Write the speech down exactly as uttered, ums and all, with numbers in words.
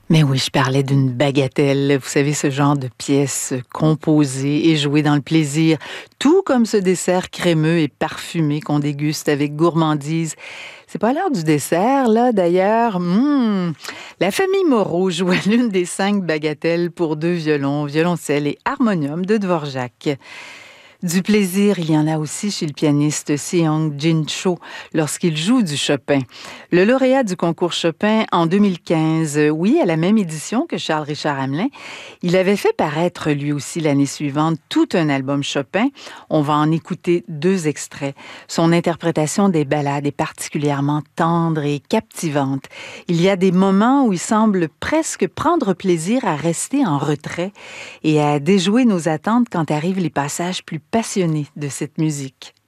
Mais oui, je parlais d'une bagatelle. Vous savez, ce genre de pièce composée et jouée dans le plaisir, tout comme ce dessert crémeux et parfumé qu'on déguste avec gourmandise. C'est pas l'heure du dessert, là, d'ailleurs. Mmh. La famille Moreau jouait l'une des cinq bagatelles pour deux violons, violoncelle et harmonium de Dvorak. Du plaisir, il y en a aussi chez le pianiste Seong Jin Cho lorsqu'il joue du Chopin. Le lauréat du concours Chopin en deux mille quinze, oui, à la même édition que Charles-Richard Hamelin, il avait fait paraître lui aussi l'année suivante tout un album Chopin. On va en écouter deux extraits. Son interprétation des ballades est particulièrement tendre et captivante. Il y a des moments où il semble presque prendre plaisir à rester en retrait et à déjouer nos attentes quand arrivent les passages plus passionnés de cette musique.